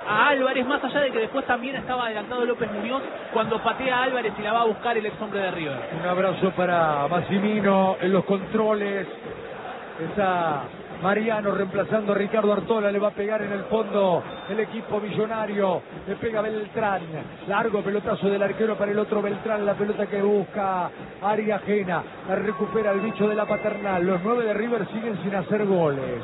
a Álvarez, más allá de que después también estaba adelantado López Muñoz cuando patea a Álvarez y la va a buscar el ex hombre de River. Un abrazo para Massimino en los controles. Está Mariano reemplazando a Ricardo Artola, le va a pegar en el fondo el equipo millonario, le pega Beltrán, largo pelotazo del arquero para el otro Beltrán, la pelota que busca área ajena, la recupera el bicho de la Paternal. Los 9 de River siguen sin hacer goles.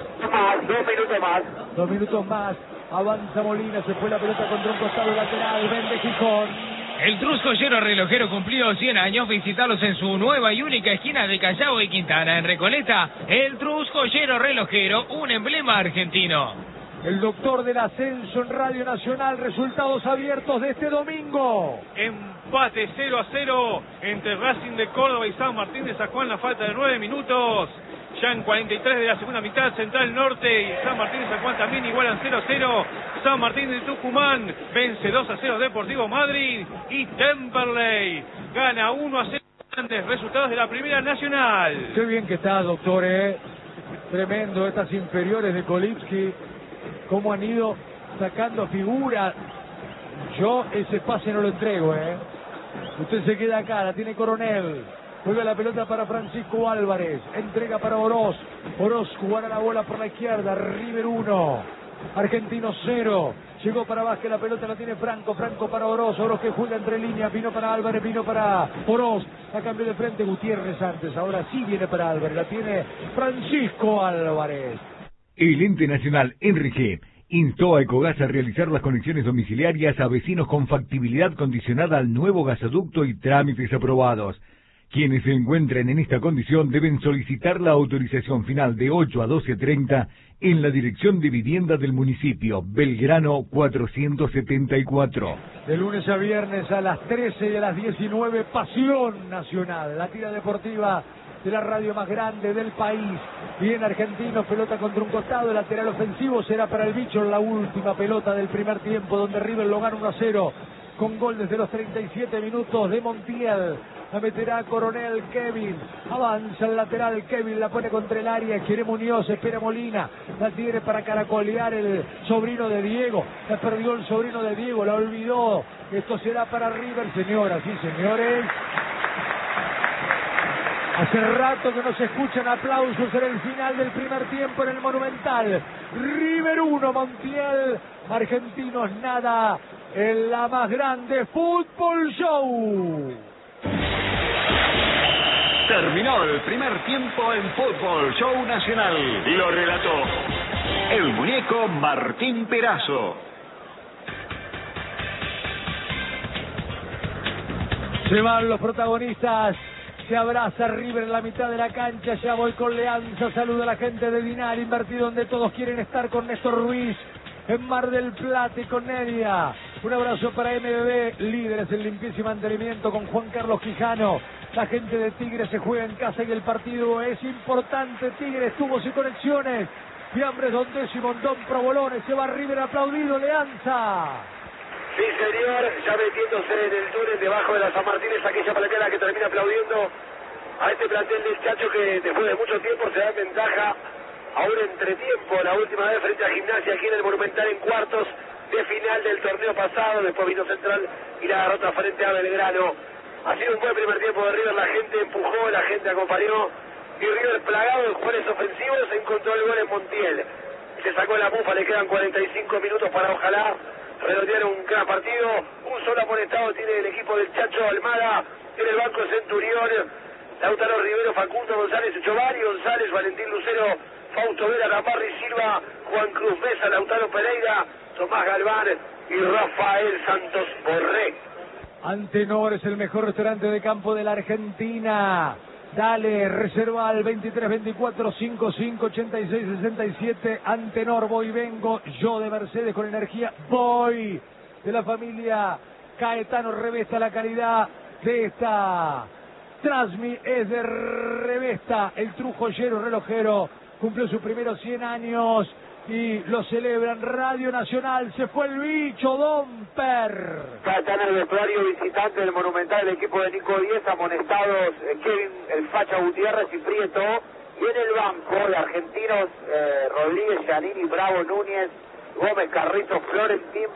2 minutos más, avanza Molina, se fue la pelota contra un costado lateral, vende Gijón. El Trus Joyero Relojero cumplió 100 años. Visitarlos en su nueva y única esquina de Callao y Quintana, en Recoleta. El Trus Joyero Relojero, un emblema argentino. El doctor del ascenso en Radio Nacional, resultados abiertos de este domingo. Empate 0-0 entre Racing de Córdoba y San Martín de San Juan, la falta de 9 minutos. Ya en 43 de la segunda mitad, Central Norte y San Martín de San Juan también igualan 0-0. San Martín de Tucumán vence 2-0 Deportivo Madrid y Temperley gana 1-0. Grandes resultados de la Primera Nacional. Qué bien que está, doctor, tremendo estas inferiores de Kolipski, cómo han ido sacando figuras. Yo ese pase no lo entrego, Usted se queda acá, la tiene Coronel. Juega la pelota para Francisco Álvarez. Entrega para Oroz. Oroz jugará la bola por la izquierda. River 1. Argentino 0. Llegó para Vázquez. La pelota la tiene Franco. Franco para Oroz. Oroz que juega entre líneas. Vino para Álvarez. Vino para Oroz. A cambio de frente Gutiérrez antes. Ahora sí viene para Álvarez. La tiene Francisco Álvarez. El ente nacional Enrique instó a Ecogas a realizar las conexiones domiciliarias a vecinos con factibilidad condicionada al nuevo gasoducto y trámites aprobados. Quienes se encuentren en esta condición deben solicitar la autorización final de 8 a 12:30 en la Dirección de Vivienda del municipio, Belgrano 474. De lunes a viernes a las 13 y a las 19, Pasión Nacional, la tira deportiva de la radio más grande del país. Bien Argentino, pelota contra un costado, lateral ofensivo será para el bicho en la última pelota del primer tiempo, donde River lo gana 1-0 con gol desde los 37 minutos de Montiel. La meterá Coronel Kevin, avanza el lateral Kevin, la pone contra el área, quiere Muñoz, espera Molina, la tiene para caracolear el sobrino de Diego, la perdió el sobrino de Diego, la olvidó. Esto será para River, señoras y señores. Hace rato que no se escuchan aplausos en el final del primer tiempo en el Monumental. River 1, Montiel, Argentinos nada, en la más grande Fútbol Show. Terminó el primer tiempo en Fútbol Show Nacional y lo relató el muñeco Martín Perazo. Se van los protagonistas. Se abraza River en la mitad de la cancha. Ya voy con Leanza. Saluda a la gente de Dinar, invertido donde todos quieren estar, con Néstor Ruiz en Mar del Plata y con Nedia. Un abrazo para MBB, líderes en limpieza y mantenimiento, con Juan Carlos Quijano. La gente de Tigres se juega en casa y el partido es importante. Tigres, tubos y conexiones. Fiambres, Don Décimo, Don Provolone. Se va River aplaudido. Leanza. Sí, señor, ya metiéndose en el túnel debajo de la San Martín, es aquella platea que termina aplaudiendo a este plantel del Chacho, que después de mucho tiempo se da en ventaja a un entretiempo, la última vez frente a Gimnasia aquí en el Monumental en cuartos de final del torneo pasado. Después vino Central y la derrota frente a Belgrano. Ha sido un buen primer tiempo de River, la gente empujó, la gente acompañó, y River, plagado de jugadores ofensivos, encontró el gol en Montiel. Se sacó la mufa, le quedan 45 minutos para ojalá redondear un gran partido. Un solo amonestado tiene el equipo del Chacho Almada en el banco Centurión. Lautaro Rivero, Facundo González, Echovari González, Valentín Lucero, Fausto Vera, Gamarri Silva, Juan Cruz Mesa, Lautaro Pereira, Tomás Galván y Rafael Santos Borré. Antenor es el mejor restaurante de campo de la Argentina. Dale, reserva al 23 24 55 86 67. Antenor, voy, vengo. Yo de Mercedes con energía, voy. De la familia Caetano Revesta, la calidad de esta Trasmi es de Revesta. El Trujoyero Relojero cumplió sus primeros 100 años y lo celebran. Radio Nacional, se fue el bicho, Don Per. Está en el vestuario visitante del Monumental el equipo de Nico Díez, amonestados Kevin el Facha Gutiérrez y Prieto, y en el banco de argentinos Rodríguez, Giannini, Bravo, Núñez, Gómez, Carrizo, Florentín,